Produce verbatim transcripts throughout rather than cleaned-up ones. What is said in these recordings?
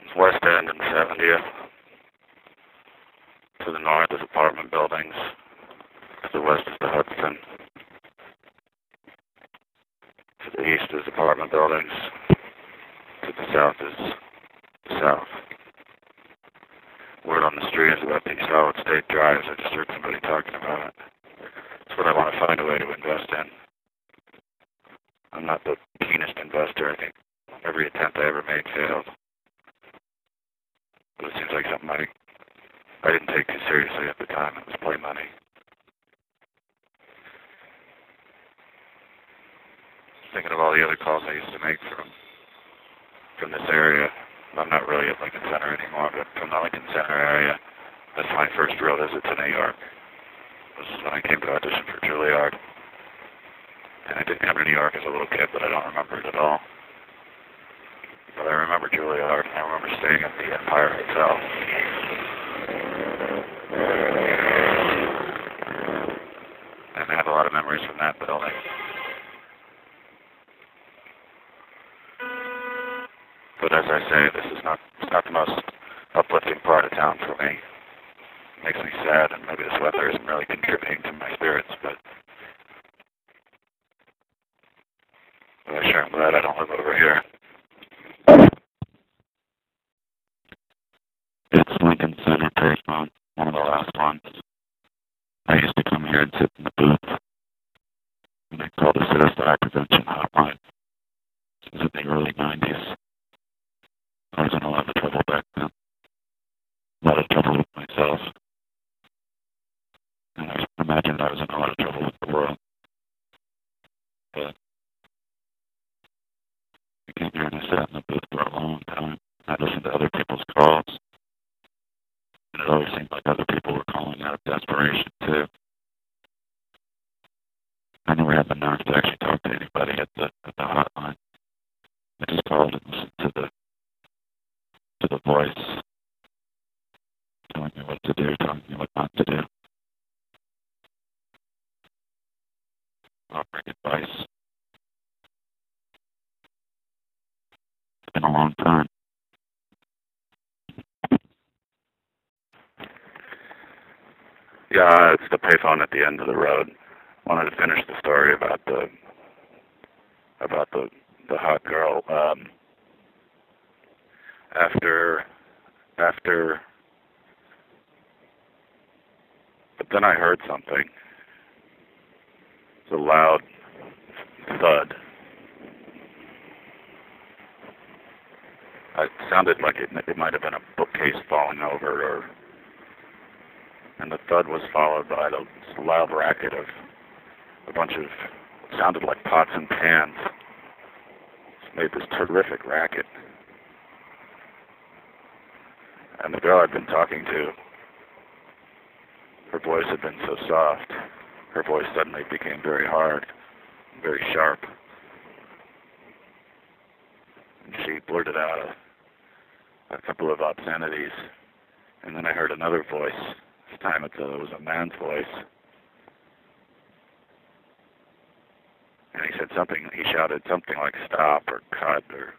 West End and seventieth. To the north is apartment buildings. To the west is the Hudson. To the east is apartment buildings. To the south is the south. Word on the street is about these solid state drives. I just heard somebody talking about it. It's what I want to find a way to invest in. I'm not the keenest investor. I think every attempt I ever made failed. But it seems like something I, I didn't take too seriously at the time. It was play money. Thinking of all the other calls I used to make from from this area. I'm not really at Lincoln Center anymore, but from the Lincoln Center area, that's my first real visit to New York. This is when I came to audition for Juilliard. And I didn't come to New York as a little kid, but I don't remember it at all. But I remember Juilliard. I remember staying at the Empire Hotel. And I have a lot of memories from that building. But as I say, this is not, it's not the most uplifting part of town for me. It makes me sad, and maybe this weather isn't really contributing to my spirits, but, but I sure am glad I don't live over here. It's Lincoln Center pavement, one of the last ones. I used to come here and sit in the booth, and they called the Suicide Prevention Hotline. This was in the early nineties. I was in a lot of trouble back then. A lot of trouble with myself. And I imagined I was in a lot of trouble with the world. But I came here and I sat in the booth for a long time. I listened to other people's calls. And it always seemed like other people were calling out of desperation, too. I never had the nerve to actually talk to anybody at the, at the hotline. I just called and listened to the to the voice, telling me what to do, telling me what not to do, offering advice. It's been a long time. Yeah, it's the payphone at the end of the road. Wanted to finish the story about the about the the hot girl. Um, after after, but then I heard something. It's a loud thud. It sounded like it, it might have been a bookcase falling over, or, and the thud was followed by the loud racket of a bunch of, it sounded like pots and pans. It made this terrific racket. And the girl I'd been talking to, her voice had been so soft, her voice suddenly became very hard, very sharp. And she blurted out a, a couple of obscenities. And then I heard another voice. This time it was a man's voice. And he said something, he shouted something like stop or cut or...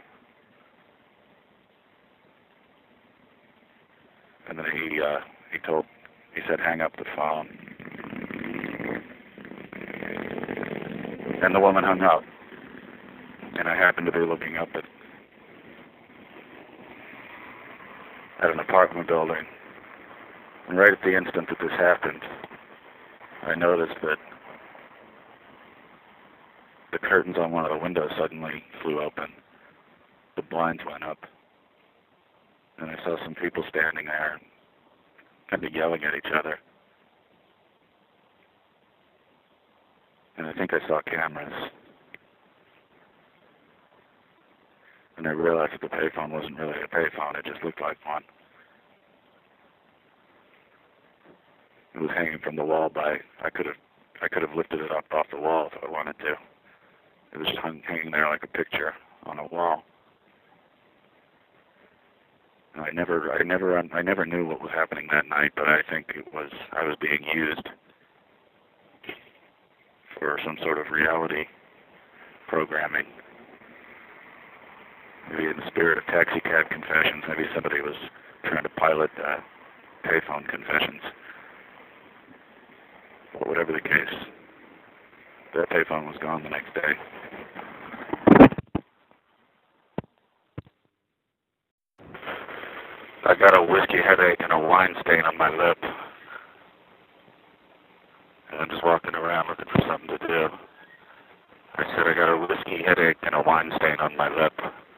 And then he, uh, he told, he said hang up the phone. And the woman hung up. And I happened to be looking up at, at an apartment building. And right at the instant that this happened, I noticed that the curtains on one of the windows suddenly flew open. The blinds went up. And I saw some people standing there, kind of yelling at each other. And I think I saw cameras. And I realized that the payphone wasn't really a payphone, it just looked like one. It was hanging from the wall by, I could have I could have lifted it up off the wall if I wanted to. It was just hung, hanging there like a picture on a wall. And I never, I never, I never knew what was happening that night, but I think it was, I was being used for some sort of reality programming. maybe in the spirit of taxi cab confessions, maybe somebody was trying to pilot uh, payphone confessions. But whatever the case, that payphone was gone the next day. I got a whiskey headache and a wine stain on my lip. And I'm just walking around looking for something to do. I said I got a whiskey headache and a wine stain on my lip.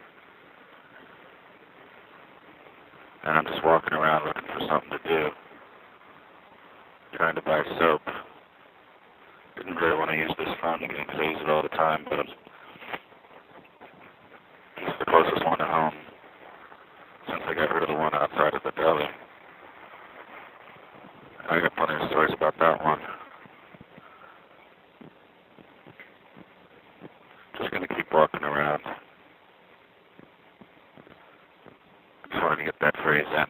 And I'm just walking around looking for something to do. Trying to buy soap. Didn't really want to use this phone again because I use it all the time, but it's the closest one to home since I got rid of the one outside of the deli. I got plenty of stories about that one. Just going to keep walking around. Just wanted to get that phrase in.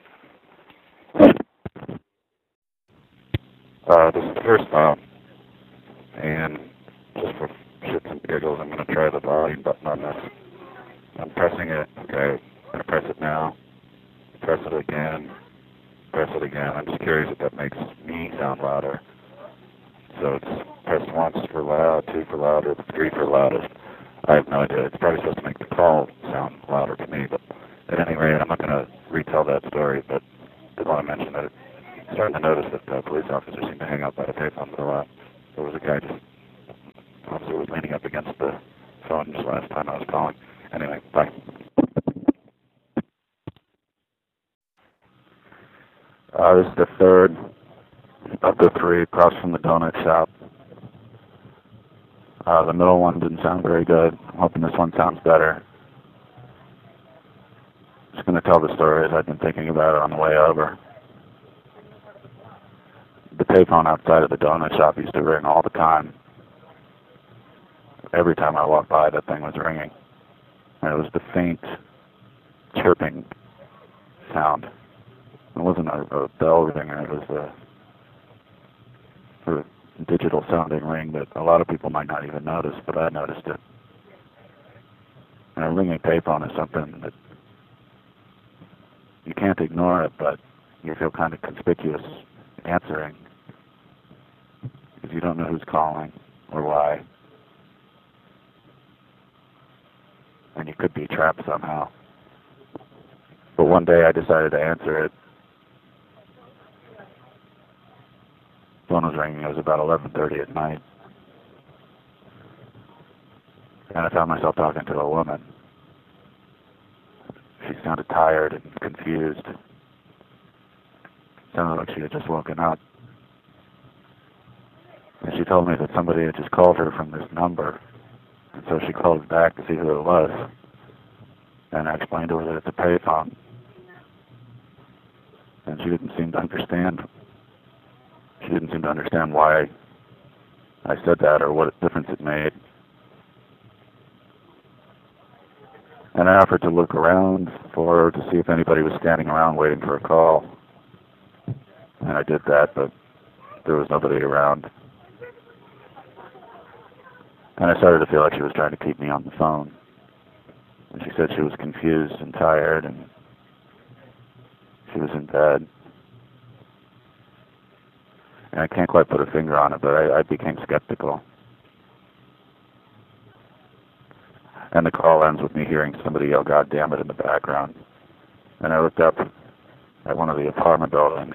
Uh, this is the first time, and just for shits and giggles, I'm going to try the volume button on this. I'm pressing it. Okay, I'm going to press it now. Press it again. Press it again. I'm just curious if that makes me sound louder. So it's pressed once for loud, two for louder, three for loudest. I have no idea. It's probably supposed to make the call sound louder to me, but at any rate, I'm not going to retell that story, but I did want to mention that I'm starting to notice that uh, police officers seem to hang out by the payphone for a lot. There was a guy just, officer was leaning up against the phone just last time I was calling. Anyway, bye. Uh, this is the third of the three across from the donut shop. Uh, the middle one didn't sound very good. I'm hoping this one sounds better. Just going to tell the story as I've been thinking about it on the way over. The payphone outside of the donut shop used to ring all the time. Every time I walked by, that thing was ringing. And it was the faint chirping sound. It wasn't a, a bell ringer. It was a, a digital sounding ring that a lot of people might not even notice, but I noticed it. And a ringing payphone is something that you can't ignore it, but you feel kind of conspicuous answering because you don't know who's calling or why. And you could be trapped somehow. But one day I decided to answer it. The phone was ringing. It was about eleven thirty at night. And I found myself talking to a woman. She sounded tired and confused. Sounded like she had just woken up. And she told me that somebody had just called her from this number. And so she called back to see who it was. And I explained to her that it's a payphone. And she didn't seem to understand. She didn't seem to understand why I said that or what difference it made. And I offered to look around for her to see if anybody was standing around waiting for a call. And I did that, but there was nobody around. And I started to feel like she was trying to keep me on the phone. And she said she was confused and tired, and she was in bed. And I can't quite put a finger on it, but I, I became skeptical. And the call ends with me hearing somebody yell, "God damn it," in the background. And I looked up at one of the apartment buildings.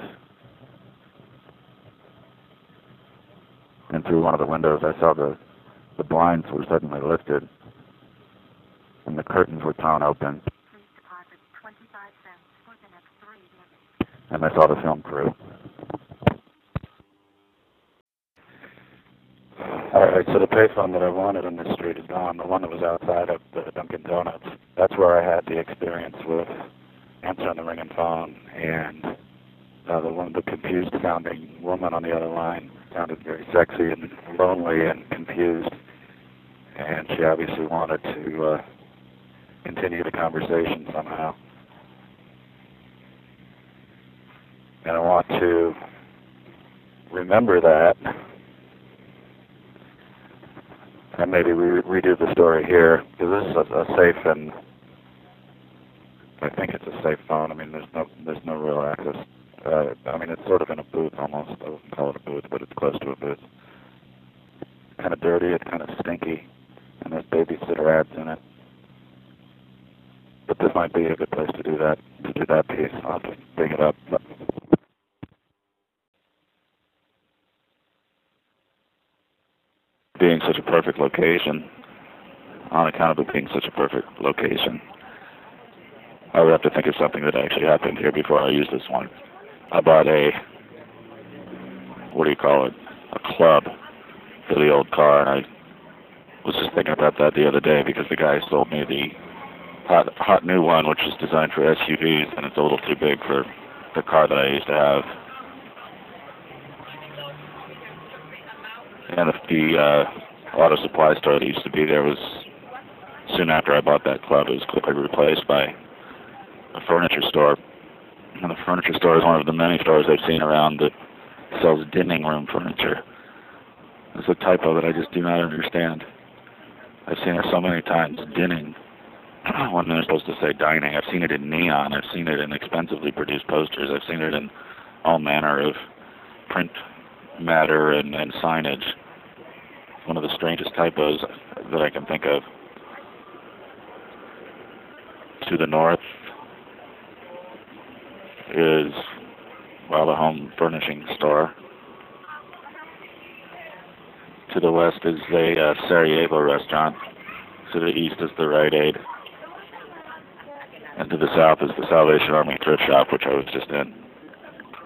And through one of the windows, I saw the, the blinds were suddenly lifted. And the curtains were torn open. And I saw the film crew. Alright, so the payphone that I wanted on this street is gone. The one that was outside of the Dunkin' Donuts. That's where I had the experience with answering the ringing phone, and uh, the one, the confused sounding woman on the other line sounded very sexy and lonely and confused, and she obviously wanted to uh, continue the conversation somehow. And I want to remember that and maybe re redo the story here, because this is a, a safe and I think it's a safe phone. I mean, there's no there's no real access. Uh, I mean, it's sort of in a booth almost. I wouldn't call it a booth, but it's close to a booth. Kind of dirty. It's kind of stinky, and there's babysitter ads in it. But this might be a good place to do that. To do that piece, I'll have to bring it up. But being such a perfect location, on account of it being such a perfect location, I would have to think of something that actually happened here before I use this one. I bought a, what do you call it, a club for the old car, and I was just thinking about that the other day because the guy sold me the hot, hot new one, which is designed for S U Vs, and it's a little too big for the car that I used to have. And if the uh, auto supply store that used to be there was, soon after I bought that club, it was quickly replaced by a furniture store. And the furniture store is one of the many stores I've seen around that sells dining room furniture. It's a typo that I just do not understand. I've seen it so many times, dinning, when they're supposed to say dining. I've seen it in neon. I've seen it in expensively produced posters. I've seen it in all manner of print matter and, and signage. One of the strangest typos that I can think of. To the north is, well, the home furnishing store. To the west is a uh, Sarajevo restaurant. To the east is the Rite Aid. And to the south is the Salvation Army thrift shop, which I was just in.